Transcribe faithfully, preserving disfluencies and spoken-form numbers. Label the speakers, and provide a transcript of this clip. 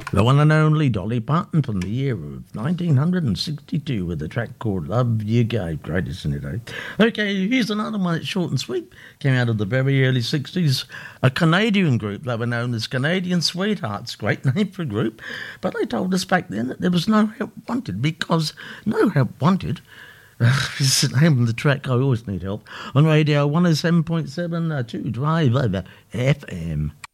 Speaker 1: The one and only Dolly Parton from the year of nineteen sixty-two with a track called Love You Gave. Great, isn't it, eh? Okay, here's another one. It's short and sweet. Came out of the very early sixties. A Canadian group. They were known as Canadian Sweethearts. Great name for a group. But they told us back then that there was no help wanted because no help wanted. It's the name of the track. I always need help. On radio one oh seven point seven, uh, two Drive over F M.